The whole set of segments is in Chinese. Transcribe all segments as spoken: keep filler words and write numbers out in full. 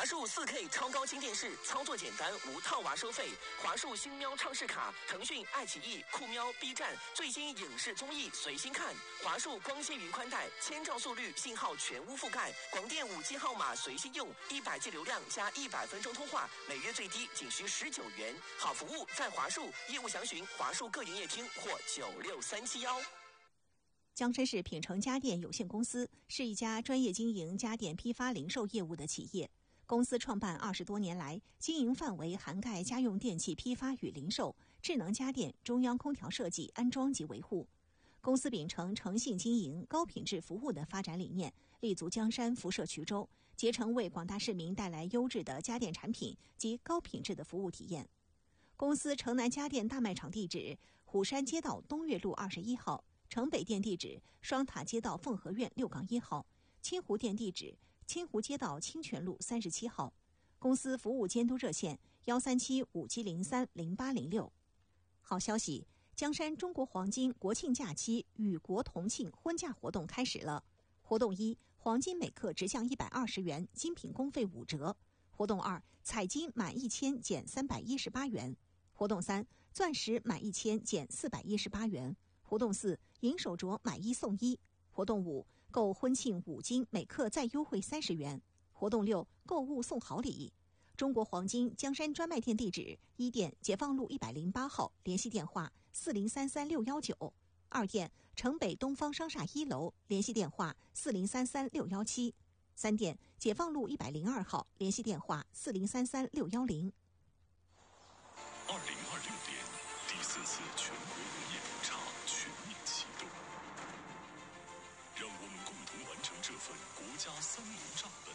数 四K 超高清电视，操作简单，无套娃收费。华数星喵畅视卡，腾讯、爱奇艺、酷喵、B 站最新影视综艺随心看。华数光纤云宽带，千兆速率，信号全屋覆盖，广电 五 G 号码随心用，一百 G 流量加一百分钟通话，每月最低仅需十九元。好服务在华数，业务详询华数各营业厅或九六三七幺。 江山市品城家电有限公司是一家专业经营家电批发零售业务的企业。公司创办二十多年来，经营范围涵盖家用电器批发与零售、智能家电、中央空调设计、安装及维护。公司秉承诚信经营、高品质服务的发展理念，立足江山、辐射衢州，竭诚为广大市民带来优质的家电产品及高品质的服务体验。公司城南家电大卖场地址：虎山街道东岳路二十一号。城北店地址双塔街道凤和苑六杠一号，清湖店地址清湖街道清泉路三十七号。公司服务监督热线幺三七五七零三零八零六。好消息，江山中国黄金国庆假期与国同庆婚嫁活动开始了。活动一，黄金每克直降一百二十元，精品工费五折。活动二，彩金满一千减三百一十八元。活动三，钻石满一千减四百一十八元。活动四，银手镯买一送一。活动五，购婚庆五金每克再优惠三十元。活动六，购物送好礼。中国黄金江山专卖店地址：一店解放路一百零八号，联系电话四零三三六一九；二店城北东方商厦一楼，联系电话四零三三六一七；三店解放路一百零二号，联系电话四零三三六一零。 二零二六年第四次全国农业普查全面启动，让我们共同完成这份国家三农账本，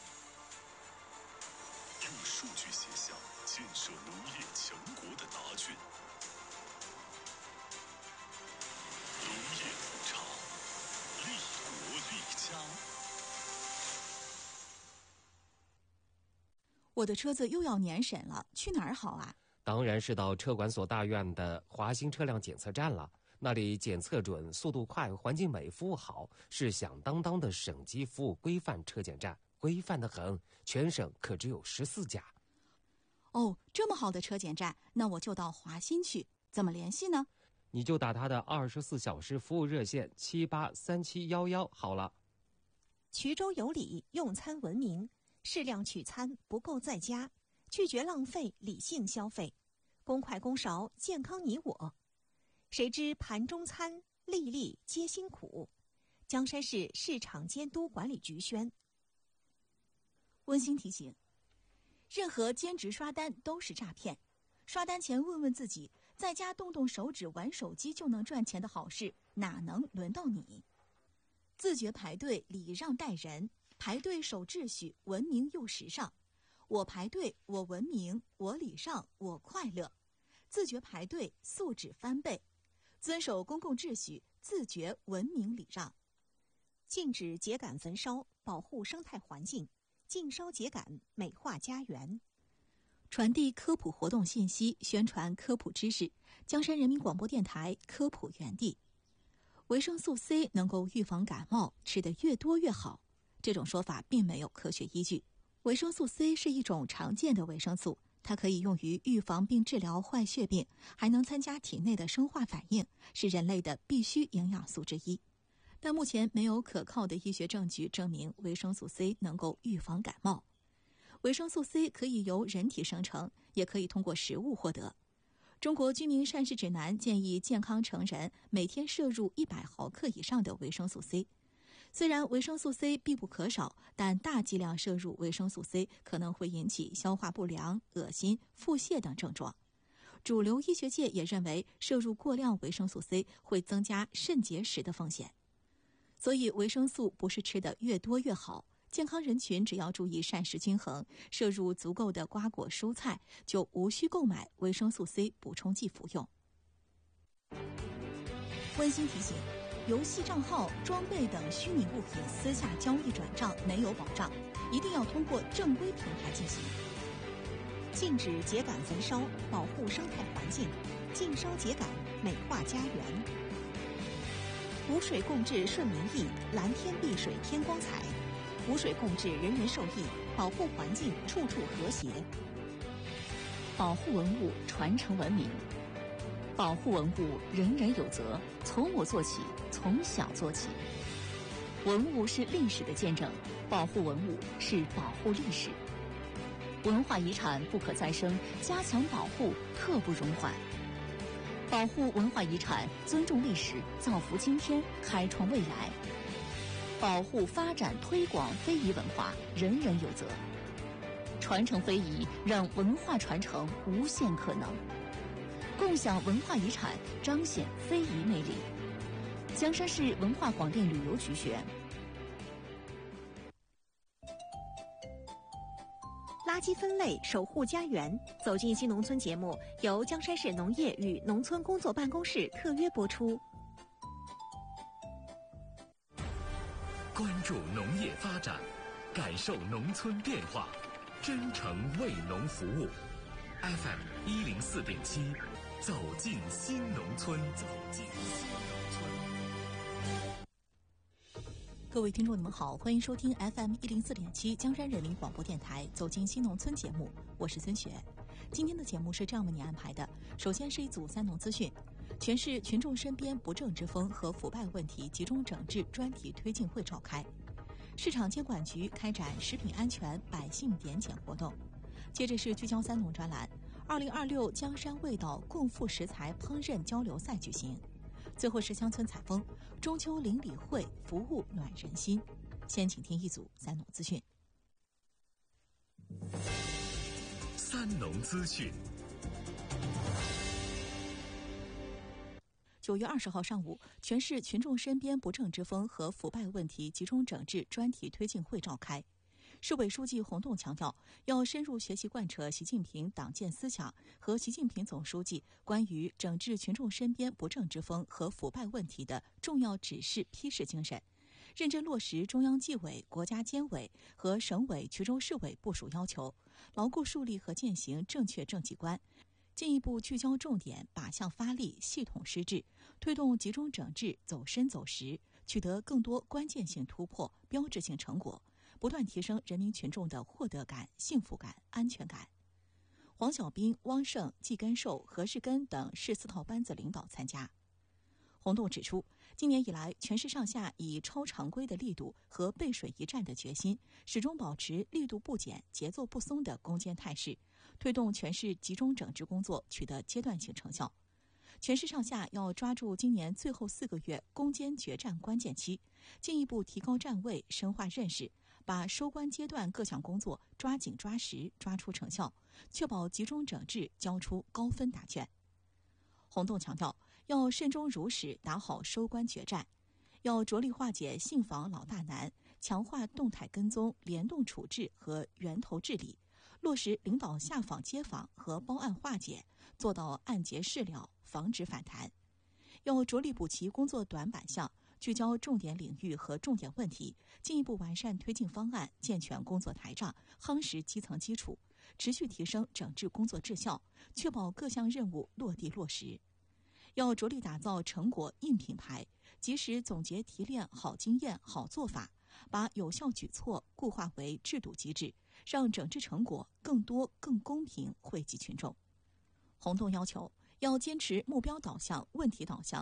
用数据写下建设农业强国的答卷。农业普查，立国立家。 我的车子又要年审了，去哪儿好啊？ 当然是到车管所大院的华新车辆检测站了，那里检测准、速度快、环境美、服务好，是响当当的省级服务规范车检站，规范得很，全省可只有十四家。 哦，这么好的车检站，那我就到华新去，怎么联系呢？ 你就打他的二十四小时服务热线七八三七幺幺好了。 衢州有礼，用餐文明，适量取餐，不够在家，拒绝浪费，理性消费，公筷公勺，健康你我。谁知盘中餐，粒粒皆辛苦。江山市市场监督管理局宣。 温馨提醒：任何兼职刷单都是诈骗。刷单前问问自己，在家动动手指玩手机就能赚钱的好事，哪能轮到你？自觉排队，礼让待人，排队守秩序，文明又时尚。我排队，我文明，我礼让，我快乐。自觉排队，素质翻倍。遵守公共秩序，自觉文明礼让。 禁止秸秆焚烧，保护生态环境。禁烧秸秆，美化家园。 传递科普活动信息，宣传科普知识。江山人民广播电台科普园地。维生素 C 能够预防感冒，吃得越多越好。这种说法并没有科学依据。维生素 C 是一种常见的维生素，它可以用于预防并治疗坏血病，还能参加体内的生化反应，是人类的必需营养素之一。但目前没有可靠的医学证据证明维生素 C 能够预防感冒。维生素 C 可以由人体生成，也可以通过食物获得。中国居民膳食指南建议健康成人每天摄入一百毫克以上的维生素 C。虽然维生素 C 必不可少，但大剂量摄入维生素 C 可能会引起消化不良、恶心、腹泻等症状。主流医学界也认为，摄入过量维生素 C 会增加肾结石的风险。所以维生素不是吃得越多越好，健康人群只要注意膳食均衡，摄入足够的瓜果蔬菜，就无需购买维生素 C 补充剂服用。温馨提醒：游戏账号、装备等虚拟物品私下交易转账没有保障，一定要通过正规平台进行。 禁止秸秆焚烧，保护生态环境。禁烧秸秆，美化家园。湖水共治顺民意，蓝天碧水添光彩。 湖水共治，人人受益，保护环境，处处和谐。 保护文物，传承文明。保护文物，人人有责，从我做起，从小做起。文物是历史的见证，保护文物是保护历史。文化遗产不可再生，加强保护刻不容缓。保护文化遗产，尊重历史，造福今天，开创未来。保护、发展、推广非遗文化，人人有责。传承非遗，让文化传承无限可能。共享文化遗产，彰显非遗魅力。江山市文化广电旅游局选。 垃圾分类，守护家园。走进新农村节目由江山市农业与农村工作办公室特约播出。 关注农业发展，感受农村变化，真诚为农服务。F M 一零四点七，走进新农村，走进新农村。 各位听众，你们好，欢迎收听 F M 一零四点七江山人民广播电台《走进新农村》节目，我是孙雪。今天的节目是这样为你安排的：首先是一组三农资讯，全市群众身边不正之风和腐败问题集中整治专题推进会召开，市场监管局开展食品安全百姓点检活动。接着是聚焦三农专栏，二零二六江山味道共富食材烹饪交流赛举行。最后是乡村采风，中秋邻里会服务暖人心。先请听一组三农资讯。 三农资讯。 九月二十号上午，全市群众身边不正之风和腐败问题集中整治专题推进会召开。市委书记洪栋强调，要深入学习贯彻习近平党建思想和习近平总书记关于整治群众身边不正之风和腐败问题的重要指示批示精神，认真落实中央纪委、国家监委和省委、衢州市委部署要求，牢固树立和践行正确政绩观，进一步聚焦重点，靶向发力，系统施治，推动集中整治走深走实，取得更多关键性突破、标志性成果，不断提升人民群众的获得感、幸福感、安全感。黄小斌、汪胜、季根寿、何世根等市四套班子领导参加。洪栋指出，今年以来，全市上下以超常规的力度和背水一战的决心，始终保持力度不减、节奏不松的攻坚态势，推动全市集中整治工作取得阶段性成效。全市上下要抓住今年最后四个月攻坚决战关键期，进一步提高站位、深化认识，把收官阶段各项工作抓紧抓实，抓出成效，确保集中整治交出高分答卷。洪栋强调，要慎终如始打好收官决战，要着力化解信访老大难，强化动态跟踪、联动处置和源头治理，落实领导下访接访和包案化解，做到按揭事了，防止反弹。要着力补齐工作短板项，聚焦重点领域和重点问题，进一步完善推进方案，健全工作台账，夯实基层基础，持续提升整治工作质效，确保各项任务落地落实。要着力打造成果硬品牌，及时总结提炼好经验、好做法，把有效举措固化为制度机制，让整治成果更多、更公平惠及群众。洪栋要求，要坚持目标导向、问题导向、